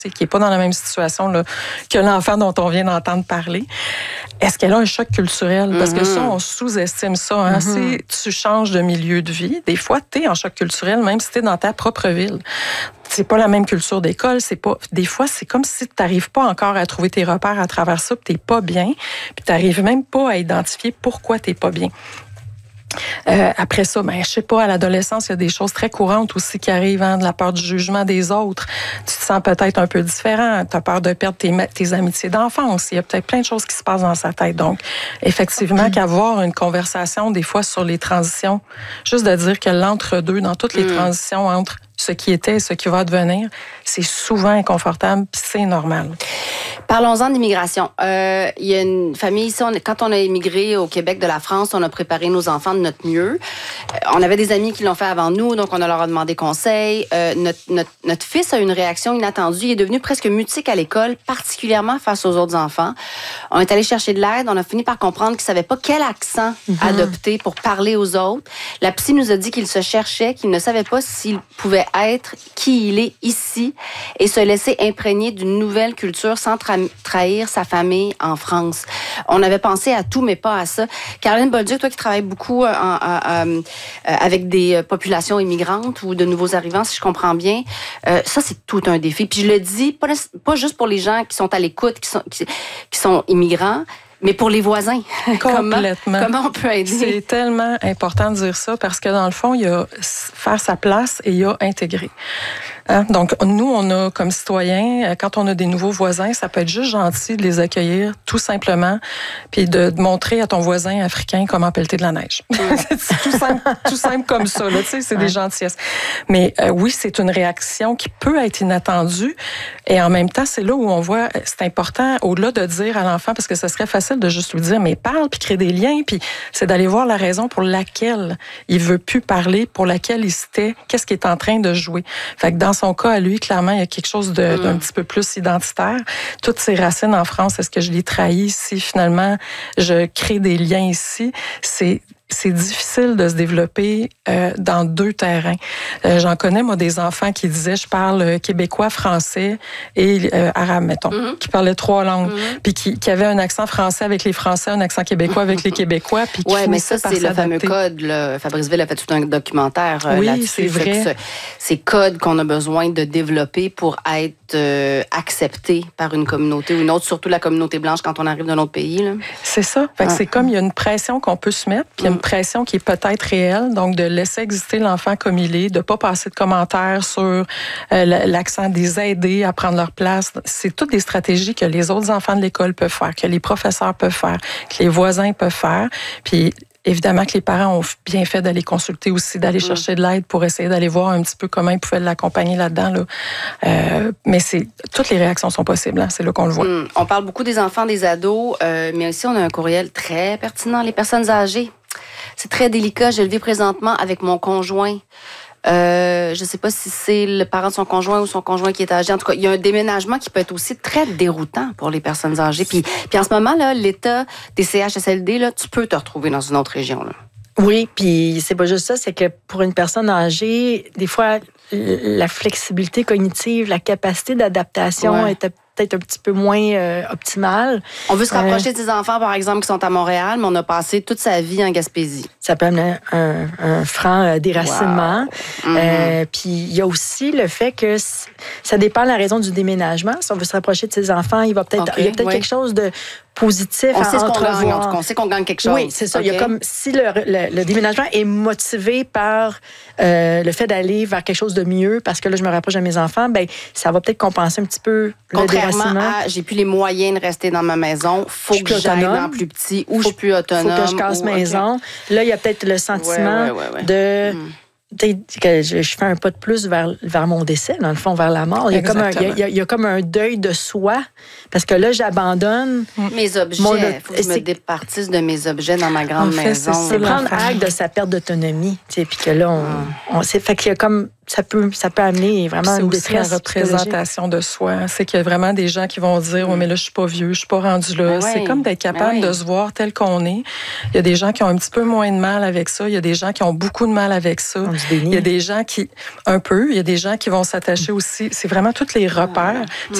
qui n'est pas dans la même situation là, que l'enfant dont on vient d'entendre parler, est-ce qu'elle a un choc culturel? Parce que ça, on sous-estime ça. Hein? Si tu changes de milieu de vie, des fois, tu es en choc culturel, même si tu es dans ta propre ville. C'est pas la même culture d'école. Des fois, c'est comme si tu n'arrives pas encore à trouver tes repères à travers ça, puis tu n'es pas bien, puis tu n'arrives même pas à identifier pourquoi tu n'es pas bien. Après ça, je sais pas, à l'adolescence, il y a des choses très courantes aussi qui arrivent, hein, de la peur du jugement des autres. Tu te sens peut-être un peu différent, tu as peur de perdre tes amitiés d'enfance. Il y a peut-être plein de choses qui se passent dans sa tête. Donc, effectivement, qu'avoir une conversation, des fois, sur les transitions, juste de dire que l'entre-deux, dans toutes les transitions entre ce qui était et ce qui va devenir, c'est souvent inconfortable, puis c'est normal. Parlons-en d'immigration. Il y a une famille ici, quand on a immigré au Québec de la France, on a préparé nos enfants de notre mieux. On avait des amis qui l'ont fait avant nous, donc on leur a demandé conseil. Notre fils a eu une réaction inattendue. Il est devenu presque mutique à l'école, particulièrement face aux autres enfants. On est allé chercher de l'aide. On a fini par comprendre qu'il ne savait pas quel accent adopter pour parler aux autres. La psy nous a dit qu'il se cherchait, qu'il ne savait pas s'il pouvait être qui il est ici et se laisser imprégner d'une nouvelle culture sans trahir sa famille en France. On avait pensé à tout, mais pas à ça. Caroline Bolduc, toi qui travailles beaucoup avec des populations immigrantes ou de nouveaux arrivants, si je comprends bien, ça, c'est tout un défi. Puis je le dis, pas juste pour les gens qui sont à l'écoute, qui sont immigrants, mais pour les voisins. Complètement. Comment on peut aider? C'est tellement important de dire ça parce que dans le fond, il y a faire sa place et il y a intégrer. Hein? Donc, nous, on a comme citoyens, quand on a des nouveaux voisins, ça peut être juste gentil de les accueillir tout simplement puis de montrer à ton voisin africain comment pelleter de la neige. C'est tout simple comme ça. Là, tu sais, c'est des gentillesses. Mais oui, c'est une réaction qui peut être inattendue et en même temps, c'est là où on voit, c'est important, au-delà de dire à l'enfant, parce que ce serait facile de juste lui dire, mais parle, puis créer des liens, puis c'est d'aller voir la raison pour laquelle il veut plus parler, pour laquelle il s'était, qu'est-ce qu'il est en train de jouer. Fait que dans son cas, à lui, clairement, il y a quelque chose d'un petit peu plus identitaire. Toutes ses racines en France, est-ce que je les trahis si finalement je crée des liens ici? C'est difficile de se développer dans deux terrains. J'en connais, moi, des enfants qui disaient, je parle québécois, français et arabe, mettons, qui parlaient 3 langues, puis qui avaient un accent français avec les Français, un accent québéquoi avec les Québécois, puis qui mais ça, c'est le fameux code. Là. Fabrice Ville a fait tout un documentaire là-dessus. C'est vrai. Ces codes qu'on a besoin de développer pour être accepté par une communauté ou une autre, surtout la communauté blanche quand on arrive d'un autre pays. Là. C'est ça. Fait que c'est comme il y a une pression qu'on peut se mettre, puis il y a une pression qui est peut-être réelle, donc de laisser exister l'enfant comme il est, de ne pas passer de commentaires sur l'accent, des aider à prendre leur place. C'est toutes des stratégies que les autres enfants de l'école peuvent faire, que les professeurs peuvent faire, que les voisins peuvent faire. Puis évidemment que les parents ont bien fait d'aller consulter aussi, d'aller chercher de l'aide pour essayer d'aller voir un petit peu comment ils pouvaient l'accompagner là-dedans. Là. Mais toutes les réactions sont possibles, hein, c'est là qu'on le voit. On parle beaucoup des enfants, des ados, mais aussi on a un courriel très pertinent, les personnes âgées. C'est très délicat. Je le vis présentement avec mon conjoint. Je ne sais pas si c'est le parent de son conjoint ou son conjoint qui est âgé. En tout cas, il y a un déménagement qui peut être aussi très déroutant pour les personnes âgées. Puis en ce moment, là, l'état des CHSLD, là, tu peux te retrouver dans une autre région. Là. Oui, puis c'est pas juste ça, c'est que pour une personne âgée, des fois, la flexibilité cognitive, la capacité d'adaptation est peut-être un petit peu moins optimale. On veut se rapprocher de ses enfants, par exemple, qui sont à Montréal, mais on a passé toute sa vie en Gaspésie. Ça peut amener un franc déracinement. Wow. Puis il y a aussi le fait que ça dépend de la raison du déménagement. Si on veut se rapprocher de ses enfants, il y a peut-être quelque chose de positif on à sait ce qu'on entrevoir. gagne, en tout cas, on sait qu'on gagne quelque chose. Oui, c'est ça. Il y a comme si le déménagement est motivé par le fait d'aller vers quelque chose de mieux, parce que là, je me rapproche de mes enfants, ben ça va peut-être compenser un petit peu le déracinement. J'ai plus les moyens de rester dans ma maison, faut que j'aille dans plus petit, ou je suis plus autonome. Faut que je casse maison. Là, il y a peut-être le sentiment de... que je fais un pas de plus vers mon décès, dans le fond, vers la mort. Il y a comme un deuil de soi, parce que là, j'abandonne... Mes objets. Il faut que je me départisse de mes objets dans ma grande maison. C'est prendre acte de sa perte d'autonomie. Puis que là, fait qu'il y a comme ça peut amener vraiment une détresse. C'est aussi la représentation de soi. C'est qu'il y a vraiment des gens qui vont dire, mais là, je suis pas vieux, je suis pas rendu là. C'est comme d'être capable de se voir tel qu'on est. Il y a des gens qui ont un petit peu moins de mal avec ça. Il y a des gens qui ont beaucoup de mal avec ça. Il y a des gens qui, il y a des gens qui vont s'attacher aussi. C'est vraiment tous les repères.